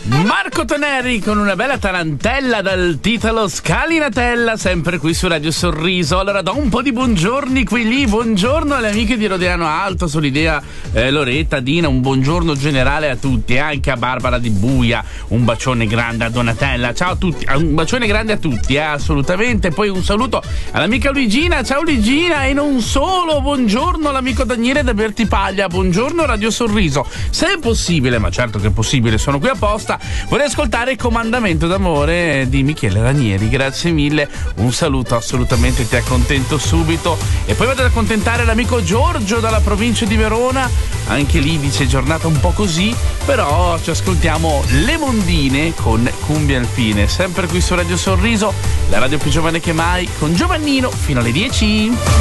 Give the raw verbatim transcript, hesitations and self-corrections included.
Marco Toneri con una bella tarantella dal titolo Scalinatella, sempre qui su Radio Sorriso. Allora do un po' di buongiorni qui lì, buongiorno alle amiche di Rodeano Alto, Solidea, eh, Loretta, Dina, un buongiorno generale a tutti, anche a Barbara di Buia, un bacione grande a Donatella, ciao a tutti, un bacione grande a tutti, eh, assolutamente. Poi un saluto all'amica Luigina, ciao Luigina, e non solo, buongiorno all'amico Daniele da Bertipaglia, buongiorno Radio Sorriso. Se è possibile, ma certo che è possibile, sono qui apposta, vorrei ascoltare il comandamento d'amore di Michele Ranieri, grazie mille, un saluto, assolutamente ti accontento subito. E poi vado ad accontentare l'amico Giorgio dalla provincia di Verona, anche lì dice giornata un po' così, però ci ascoltiamo Le Mondine con Cumbia Alpine, sempre qui su Radio Sorriso, la radio più giovane che mai, con Giovannino fino alle dieci.